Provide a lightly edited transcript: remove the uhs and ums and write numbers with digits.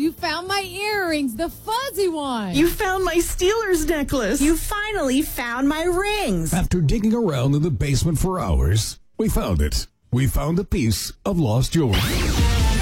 you found my earrings, the fuzzy one. You found my Steelers necklace. You finally found my rings. After digging around in the basement for hours, we found it. We found a piece of lost jewelry.